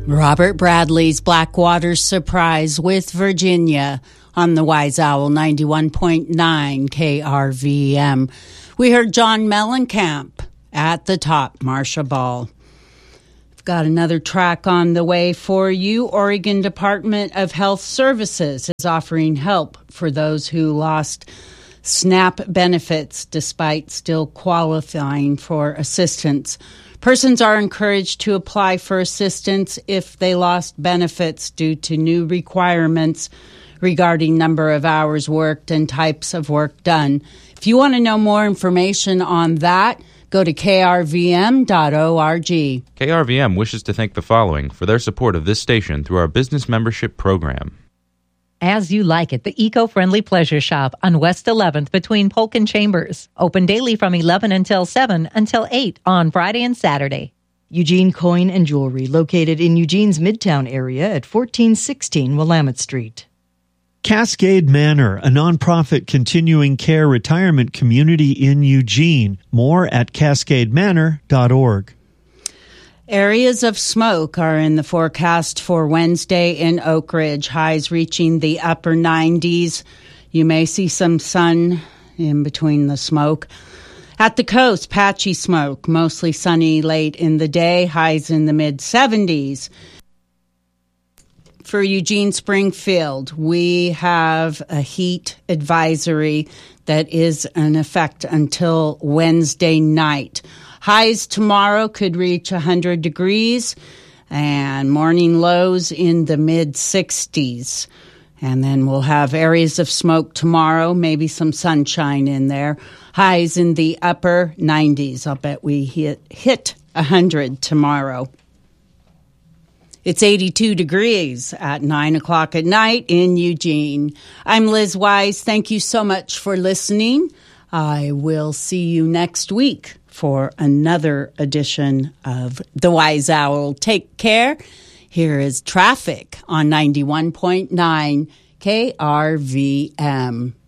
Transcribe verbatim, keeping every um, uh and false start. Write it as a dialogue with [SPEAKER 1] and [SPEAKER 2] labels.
[SPEAKER 1] Robert Bradley's Blackwater Surprise with Virginia on the Wise Owl ninety-one point nine K R V M. We heard John Mellencamp at the top, Marcia Ball. We've got another track on the way for you. Oregon Department of Health Services is offering help for those who lost SNAP benefits despite still qualifying for assistance. Persons are encouraged to apply for assistance if they lost benefits due to new requirements regarding number of hours worked and types of work done. If you want to know more information on that, go to K R V M dot org.
[SPEAKER 2] K R V M wishes to thank the following for their support of this station through our business membership program.
[SPEAKER 3] As You Like It, the eco-friendly pleasure shop on West eleventh between Polk and Chambers. Open daily from eleven until seven until eight on Friday and Saturday.
[SPEAKER 4] Eugene Coin and Jewelry, located in Eugene's Midtown area at fourteen sixteen Willamette Street.
[SPEAKER 5] Cascade Manor, a nonprofit continuing care retirement community in Eugene. More at cascade manor dot org.
[SPEAKER 1] Areas of smoke are in the forecast for Wednesday in Oak Ridge, highs reaching the upper nineties. You may see some sun in between the smoke. At the coast, patchy smoke, mostly sunny late in the day, highs in the mid-seventies. For Eugene Springfield, we have a heat advisory that is in effect until Wednesday night. Highs tomorrow could reach one hundred degrees and morning lows in the mid-sixties. And then we'll have areas of smoke tomorrow, maybe some sunshine in there. Highs in the upper nineties. I'll bet we hit, hit one hundred tomorrow. It's eighty-two degrees at nine o'clock at night in Eugene. I'm Liz Wise. Thank you so much for listening. I will see you next week for another edition of The Wise Owl. Take care. Here is traffic on ninety-one point nine K R V M.